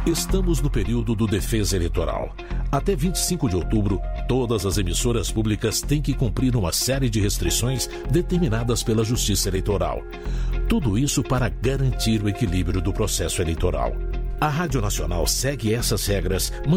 Estamos no período do Defesa Eleitoral. Até 25 de outubro, todas as emissoras públicas têm que cumprir uma série de restrições determinadas pela Justiça Eleitoral. Tudo isso para garantir o equilíbrio do processo eleitoral. A Rádio Nacional segue essas regras,